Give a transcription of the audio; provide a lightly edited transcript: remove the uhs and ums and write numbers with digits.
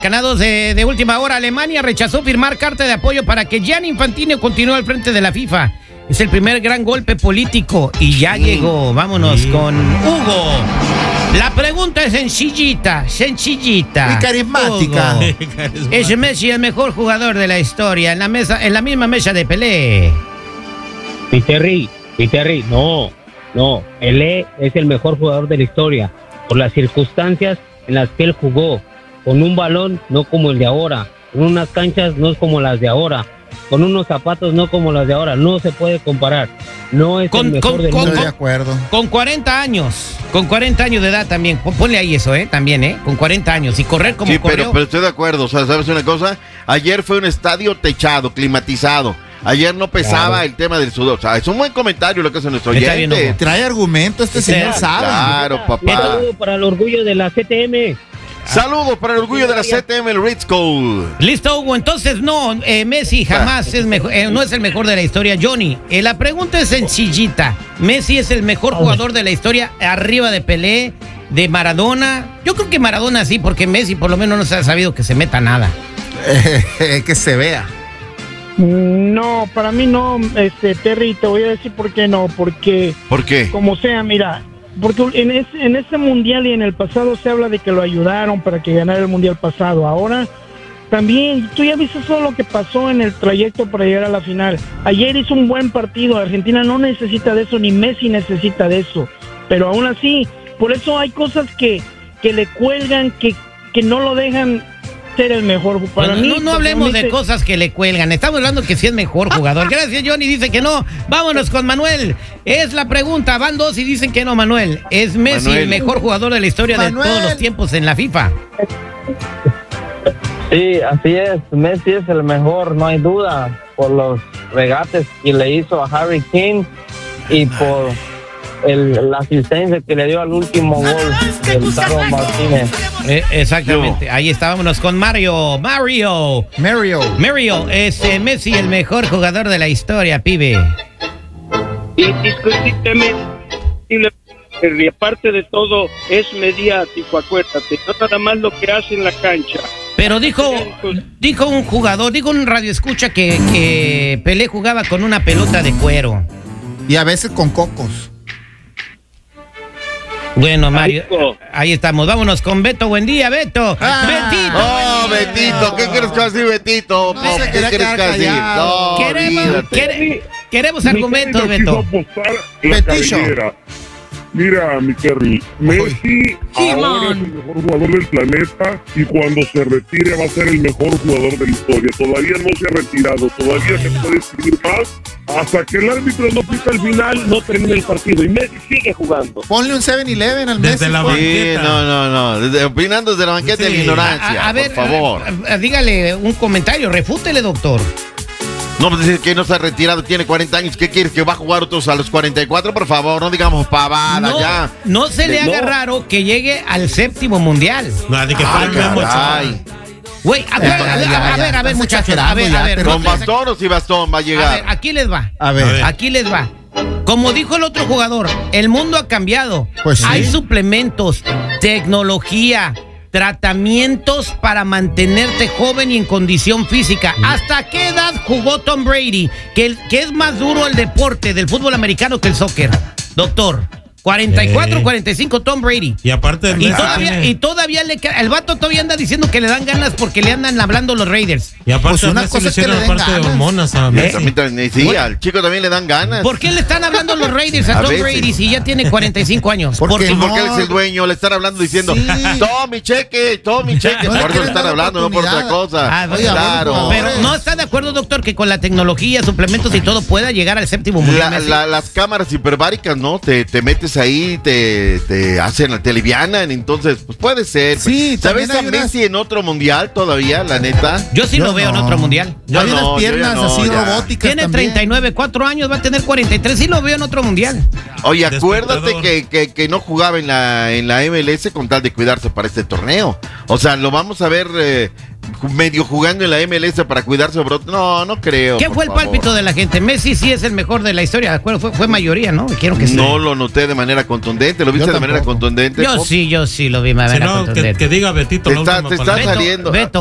Ganados de última hora, Alemania rechazó firmar carta de apoyo para que Gianni Infantino continúe al frente de la FIFA. Es el primer gran golpe político y ya llegó. Vámonos con Hugo. La pregunta es sencillita. Y carismática. Hugo, ¿es Messi el mejor jugador de la historia en la misma mesa de Pelé? Terry, no. Pelé es el mejor jugador de la historia por las circunstancias en las que él jugó. Con un balón, no como el de ahora. Con unas canchas, no es como las de ahora. Con unos zapatos, no como las de ahora. No se puede comparar. No es el mejor del mundo. Estoy de acuerdo. Con 40 años de edad también. Ponle ahí eso, también, con 40 años. Y correr como corrió. Sí, pero estoy de acuerdo. O sea, ¿sabes una cosa? Ayer fue un estadio techado, climatizado. Ayer no pesaba el tema del sudor. O sea, es un buen comentario lo que hace nuestro oyente. Trae argumento, señor sabe. Claro, papá. Un saludo para el orgullo de la CTM. Saludos para el orgullo de la CTM, el Ritz Cole. Listo, Hugo. Entonces, no, Messi jamás es mejor, no es el mejor de la historia. Johnny, la pregunta es sencillita. Messi es el mejor jugador de la historia, arriba de Pelé, de Maradona. Yo creo que Maradona sí, porque Messi por lo menos no se ha sabido que se meta nada. Que se vea. No, para mí no, Terry, te voy a decir por qué no, porque... ¿Por qué? Como sea, mira, porque en ese mundial y en el pasado se habla de que lo ayudaron para que ganara el mundial pasado. Ahora también, tú ya viste todo lo que pasó en el trayecto para llegar a la final. Ayer hizo un buen partido, Argentina no necesita de eso, ni Messi necesita de eso, pero aún así, por eso hay cosas que le cuelgan, que no lo dejan ser el mejor. Para mí, no hablemos de cosas que le cuelgan. Estamos hablando que sí es mejor jugador. Gracias, Johnny. Dice que no. Vámonos con Manuel. Es la pregunta. Van dos y dicen que no, Manuel. ¿Es Messi el mejor jugador de la historia de todos los tiempos en la FIFA? Sí, así es. Messi es el mejor, no hay duda, por los regates que le hizo a Harry Kane y por la asistencia que le dio al último gol del Taro Martínez. Exactamente, ahí estábamos con Mario. Es Messi el mejor jugador de la historia, pibe. Indiscutiblemente, y aparte de todo es mediático, acuérdate, no nada más lo que hace en la cancha. Pero dijo un radioescucha que Pelé jugaba con una pelota de cuero. Y a veces con cocos. Bueno, Mario, ahí estamos. Vámonos con Beto. Buen día, Beto. Betito. Oh, Betito. ¿Qué quieres que así, Betito? ¿Qué quieres que así? No, queremos argumentos, Beto. Betillo. Mira, mi Terry, Messi ahora es el mejor jugador del planeta y cuando se retire va a ser el mejor jugador de la historia. Todavía no se ha retirado, todavía se puede escribir más. Hasta que el árbitro no pita el final, no termina el partido y Messi sigue jugando. Ponle un 7-Eleven al Messi. Desde la banqueta. No. Opinando desde la banqueta de la ignorancia, a ver, por favor. Dígale un comentario, refútele, doctor. No, pues decir que no se ha retirado, tiene 40 años. ¿Qué quieres? ¿Que va a jugar otros a los 44? Por favor, no digamos pavada ya. No se le haga raro que llegue al 7º mundial. Güey, a ver, muchachos. A ver. ¿Con bastón o sin bastón va a llegar? A ver, aquí les va. Como dijo el otro jugador, el mundo ha cambiado. Pues sí. Hay suplementos, tecnología, tratamientos para mantenerte joven y en condición física. ¿Hasta qué edad jugó Tom Brady? Que es más duro el deporte del fútbol americano que el soccer, doctor. 44, 45 Tom Brady. Y aparte todavía el vato todavía anda diciendo que le dan ganas porque le andan hablando los Raiders. Y aparte pues una cosa le hicieron aparte de hormonas a Messi. Sí, al chico también le dan ganas. ¿Por qué le están hablando los Raiders a Tom Brady si ya tiene 45 años? Porque él es el dueño, le están hablando diciendo, todo mi cheque. Por eso le están hablando, no por otra cosa. Claro. Pero no está de acuerdo, doctor, que con la tecnología, suplementos y todo pueda llegar al 7º mundial. Las cámaras hiperbáricas, ¿no? Te metes ahí, te hacen, te alivianan, entonces pues puede ser. Sí, ¿sabes a Messi en otro mundial todavía, la neta? Yo sí lo veo en otro mundial. Hay unas piernas así robóticas. Tiene 39, 4 años, va a tener 43, sí lo veo en otro mundial. Oye, acuérdate que no jugaba en la MLS con tal de cuidarse para este torneo. O sea, lo vamos a ver medio jugando en la MLS para cuidarse, bro. No creo. ¿Qué fue el pálpito de la gente? Messi sí es el mejor de la historia, ¿de acuerdo? Fue mayoría, ¿no? Quiero que no lo noté de manera contundente. ¿Lo viste de manera contundente? Yo sí lo vi de manera contundente. Que diga Betito. Te está saliendo. Beto,